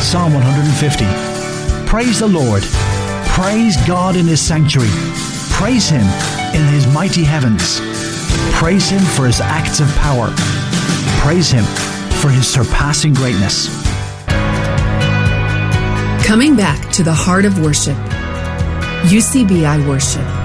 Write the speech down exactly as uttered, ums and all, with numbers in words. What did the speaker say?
Psalm one hundred fifty. Praise the Lord. Praise God in His sanctuary. Praise Him in His mighty heavens. Praise Him for His acts of power. Praise Him for His surpassing greatness. Coming back to the heart of worship, U C B I Worship.